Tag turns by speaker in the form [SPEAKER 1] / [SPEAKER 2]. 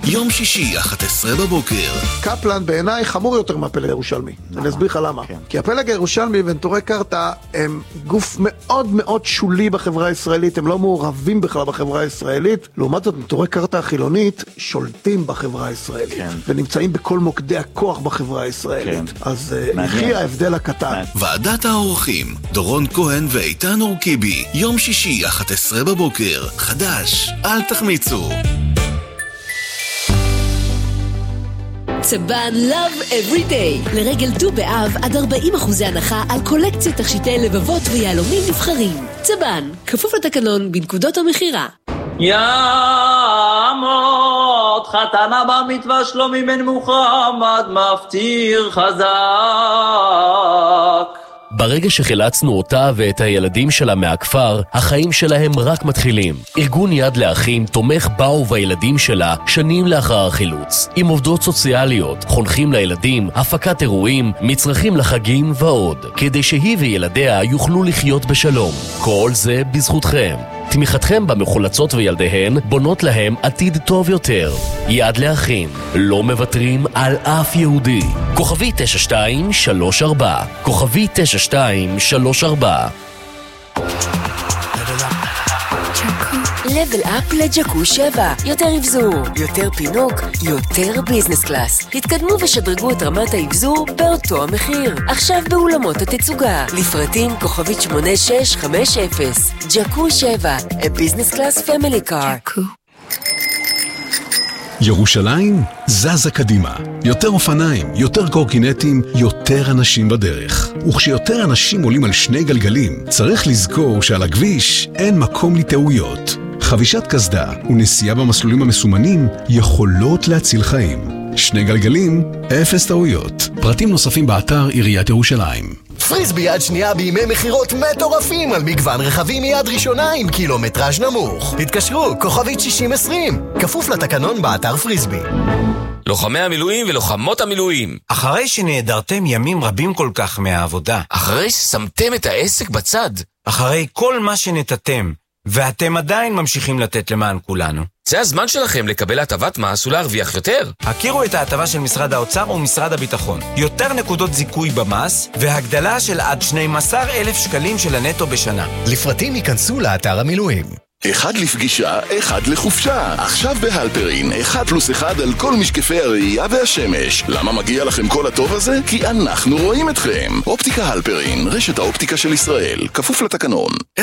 [SPEAKER 1] יום שישי, 11 בבוקר.
[SPEAKER 2] קפלן בעיניי חמור יותר מהפלג הירושלמי. אני אסביר לך למה. כי הפלג הירושלמי ונטורי קרתא הם גוף מאוד מאוד שולי בחברה הישראלית, הם לא מעורבים בכלל בחברה הישראלית. לעומת זאת, נטורי קרתא החילונית שולטים בחברה הישראלית, ונמצאים בכל מוקדי הכוח בחברה הישראלית. אז יחי ההבדל הקטן.
[SPEAKER 1] ועדת האורחים, דורון כהן ואיתן אורקיבי, יום שישי, 11 בבוקר. חדש, אל תחמיצו.
[SPEAKER 3] צבן Love Every Day. לרגל ט"ו באב עד 40% הנחה על קולקציית תכשיטי לבבות ויהלומים נבחרים. צבן, כפוף לתקנון בנקודות המחירה.
[SPEAKER 4] יעמוד חתנה במטווה שלומי בן מוחמד מפטיר חזק.
[SPEAKER 5] ברגע שחילצנו אותה ואת הילדים שלה מהכפר, החיים שלהם רק מתחילים. ארגון יד לאחים תומך בה ובילדים שלה שנים לאחר החילוץ. עם עובדות סוציאליות, חונכים לילדים, הפקת אירועים, מצרכים לחגים ועוד. כדי שהיא וילדיה יוכלו לחיות בשלום. כל זה בזכותכם. תמיכתכם במחולצות וילדיהן בונות להם עתיד טוב יותר. יד לאחים, לא מוותרים על אף יהודי. כוכבי 9234, כוכבי 9234.
[SPEAKER 3] לבל אפ לג'קו 7. יותר אבזור, יותר פינוק, יותר ביזנס קלאס. התקדמו ושדרגו את רמת האבזור באותו המחיר. עכשיו באולמות התצוגה. לפרטים כוכבית 8650. ג'קו 7, a business class family car.
[SPEAKER 6] ירושלים זזה קדימה. יותר אופניים, יותר קורקינטים, יותר אנשים בדרך. וכשיותר אנשים עולים על שני גלגלים, צריך לזכור שעל הכביש אין מקום לטעויות. חבישת קסדה ונסיעה במסלולים המסומנים יכולות להציל חיים. שני גלגלים, אפס טעויות. פרטים נוספים באתר עיריית ירושלים.
[SPEAKER 7] פריסבי יד שנייה בימי מחירות מטורפים על מגוון רכבים מיד ראשונה עם קילומטראז' נמוך. התקשרו, כוכבית 6020. כפוף לתקנון באתר פריסבי.
[SPEAKER 8] לוחמי המילואים ולוחמות המילואים,
[SPEAKER 9] אחרי שנעדרתם ימים רבים כל כך מהעבודה,
[SPEAKER 8] אחרי ששמתם את העסק בצד,
[SPEAKER 9] אחרי כל מה שנתתם, ואתם עדיין ממשיכים לתת למען כולנו,
[SPEAKER 8] זה הזמן שלכם לקבל הטבת מס ולהרוויח יותר.
[SPEAKER 9] הכירו את ההטבה של משרד האוצר ומשרד הביטחון. יותר נקודות זיכוי במס, והגדלה של עד 12,000 שקלים של הנטו בשנה.
[SPEAKER 7] לפרטים ייכנסו לאתר המילואים.
[SPEAKER 1] אחד לפגישה, אחד לחופשה. עכשיו בהלפרין, 1+1 על כל משקפי הראייה והשמש. למה מגיע לכם כל הטוב הזה? כי אנחנו רואים אתכם. אופטיקה הלפרין, רשת האופטיקה של ישראל, כפוף לתקנון.